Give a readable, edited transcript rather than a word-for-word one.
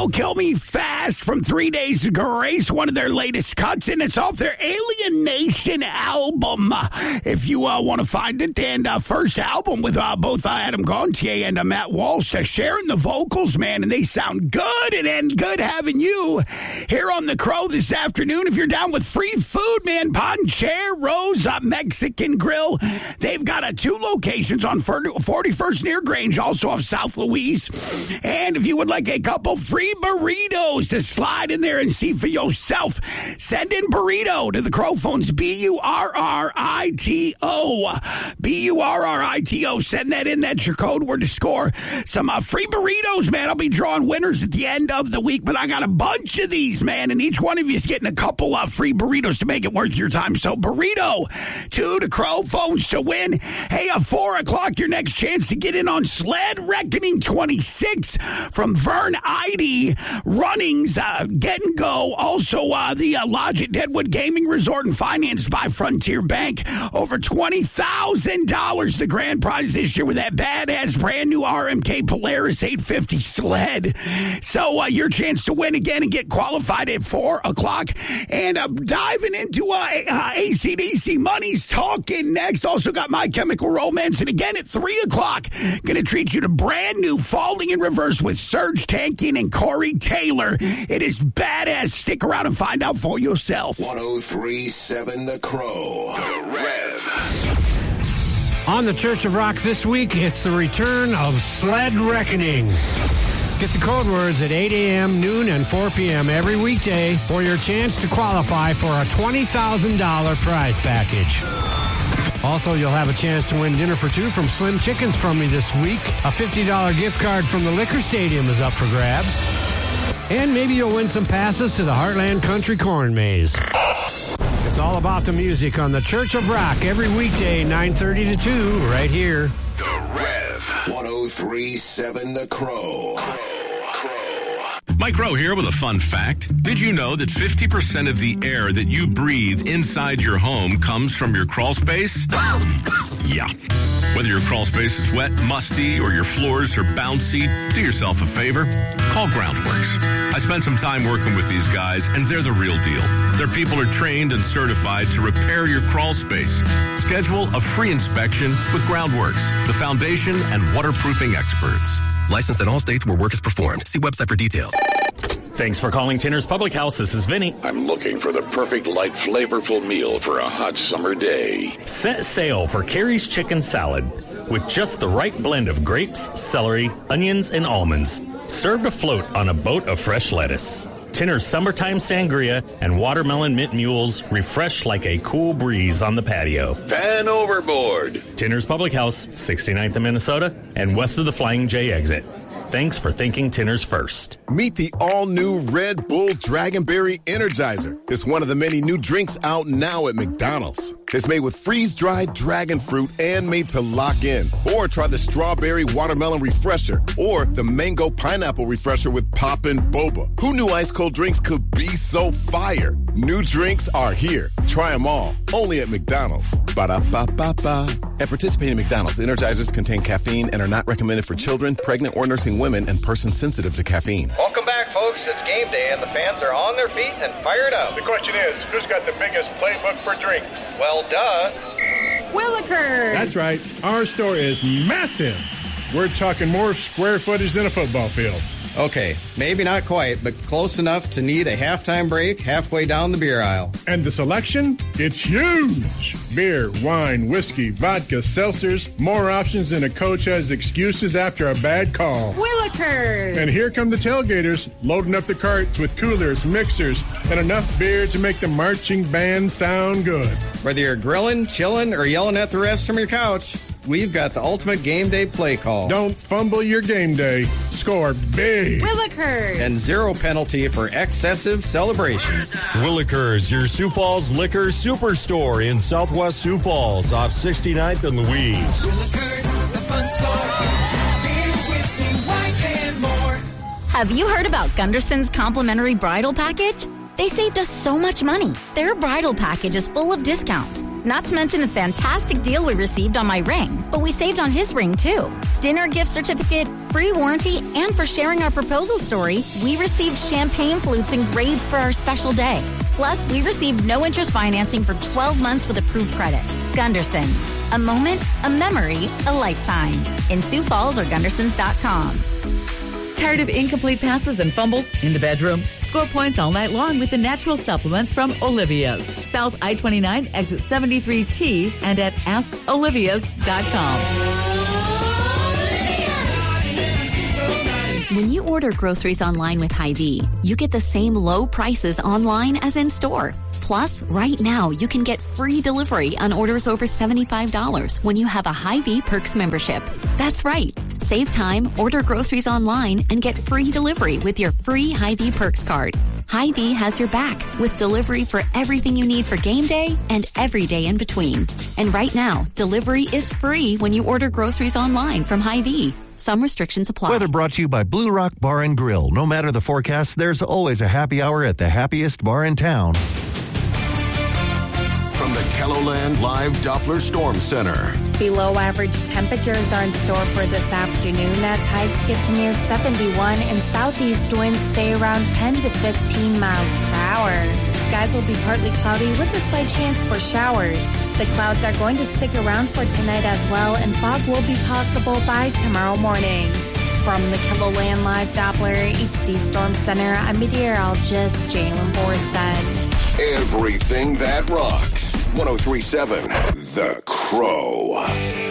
Don't Kill Me Fast from 3 Days of Grace, one of their latest cuts, and it's off their Alienation album. If you want to find it, and first album with both Adam Gontier and Matt Walsh sharing the vocals, man, and they sound good, and good having you here on The Crow this afternoon. If you're down with free food, man, Pancheros Mexican Grill. They've got 2 locations on 41st near Grange, also off South Louise. And if you would like a couple free burritos to slide in there and see for yourself, send in burrito to the Crow phones, B-U-R-R-I-T-O. B-U-R-R-I-T-O. Send that in. That's your code word to score some free burritos, man. I'll be drawing winners at the end of the week, but I got a bunch of these, man, and each one of you is getting a couple of free burritos to make it worth your time. So burrito to the Crow phones to win. Hey, 4 o'clock, your next chance to get in on Sled Reckoning 26 from Vern Ide Runnings, Get and Go. Also, the Lodge at Deadwood Gaming Resort and financed by Frontier Bank. Over $20,000 the grand prize this year with that badass brand new RMK Polaris 850 sled. So your chance to win again and get qualified at 4 o'clock. And diving into AC/DC Money's Talking next. Also got My Chemical Romance. And again at 3 o'clock, going to treat you to brand new Falling in Reverse with Serge Tankian and Corey Taylor. It is badass. Stick around and find out for yourself. 103.7 The Crow. The Rev. On the Church of Rock this week, it's the return of Sled Reckoning. Get the code words at 8 a.m., noon, and 4 p.m. every weekday for your chance to qualify for a $20,000 prize package. Also, you'll have a chance to win dinner for 2 from Slim Chickens from me this week. A $50 gift card from the Liquor Stadium is up for grabs. And maybe you'll win some passes to the Heartland Country Corn Maze. It's all about the music on the Church of Rock every weekday, 9:30 to 2, right here. The Rev. 103.7 The Crow. Mike Rowe here with a fun fact. Did you know that 50% of the air that you breathe inside your home comes from your crawl space? Yeah. Whether your crawl space is wet, musty, or your floors are bouncy, do yourself a favor. Call Groundworks. I spent some time working with these guys, and they're the real deal. Their people are trained and certified to repair your crawl space. Schedule a free inspection with Groundworks, the foundation and waterproofing experts. Licensed in all states where work is performed. See website for details. Thanks for calling Tinner's Public House. This is Vinny. I'm looking for the perfect light, flavorful meal for a hot summer day. Set sail for Carrie's Chicken Salad with just the right blend of grapes, celery, onions, and almonds. Served afloat on a boat of fresh lettuce. Tinner's Summertime Sangria and Watermelon Mint Mules refresh like a cool breeze on the patio. Pan overboard. Tinner's Public House, 69th in Minnesota and west of the Flying J exit. Thanks for thinking Tinner's first. Meet the all-new Red Bull Dragonberry Energizer. It's one of the many new drinks out now at McDonald's. It's made with freeze-dried dragon fruit and made to lock in. Or try the Strawberry Watermelon Refresher or the Mango Pineapple Refresher with Poppin' Boba. Who knew ice-cold drinks could be so fire? New drinks are here. Try them all. Only at McDonald's. Ba-da-ba-ba-ba. At participating McDonald's, Energizers contain caffeine and are not recommended for children, pregnant or nursing women, and persons sensitive to caffeine. Welcome back, folks. It's game day, and the fans are on their feet and fired up. The question is, who's got the biggest playbook for drinks? Well, duh. Willikers. That's right. Our store is massive. We're talking more square footage than a football field. Okay, maybe not quite, but close enough to need a halftime break halfway down the beer aisle. And the selection? It's huge! Beer, wine, whiskey, vodka, seltzers, more options than a coach has excuses after a bad call. Willikers! And here come the tailgaters, loading up the carts with coolers, mixers, and enough beer to make the marching band sound good. Whether you're grilling, chilling, or yelling at the refs from your couch, we've got the ultimate game day play call. Don't fumble your game day. Score big. Willikers. And zero penalty for excessive celebration. Willikers, your Sioux Falls Liquor Superstore in Southwest Sioux Falls off 69th and Louise. Willikers, the fun store. Beer, whiskey, wine, and more. Have you heard about Gunderson's complimentary bridal package? They saved us so much money. Their bridal package is full of discounts. Not to mention the fantastic deal we received on my ring. But we saved on his ring, too. Dinner gift certificate, free warranty, and for sharing our proposal story, we received champagne flutes engraved for our special day. Plus, we received no-interest financing for 12 months with approved credit. Gundersons. A moment, a memory, a lifetime. In Sioux Falls or Gundersons.com. Tired of incomplete passes and fumbles in the bedroom? Score points all night long with the natural supplements from Olivia's. South I-29, exit 73T, and at AskOlivias.com. When you order groceries online with Hy-Vee, you get the same low prices online as in store. Plus, right now, you can get free delivery on orders over $75 when you have a Hy-Vee Perks membership. That's right. Save time, order groceries online, and get free delivery with your free Hy-Vee Perks card. Hy-Vee has your back with delivery for everything you need for game day and every day in between. And right now, delivery is free when you order groceries online from Hy-Vee. Some restrictions apply. Weather brought to you by Blue Rock Bar and Grill. No matter the forecast, there's always a happy hour at the happiest bar in town. From the KELOLAND Live Doppler Storm Center. Below average temperatures are in store for this afternoon as highs get to near 71 and southeast winds stay around 10 to 15 miles per hour. Skies will be partly cloudy with a slight chance for showers. The clouds are going to stick around for tonight as well, and fog will be possible by tomorrow morning. From the KELOLAND Live Doppler HD Storm Center, I'm meteorologist Jalen Borstead. Everything that rocks. 103.7 The Crow.